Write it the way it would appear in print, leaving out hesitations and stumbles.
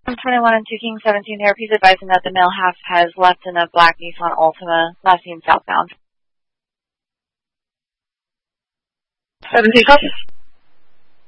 21 and 2 King 17 there. Please advising that the male half has left in a black Nissan Altima, last seen southbound. 17 copies.